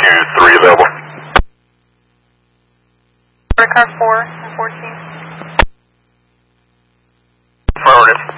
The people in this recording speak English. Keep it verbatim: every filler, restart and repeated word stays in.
two three available. Car four and fourteen. Affirmative.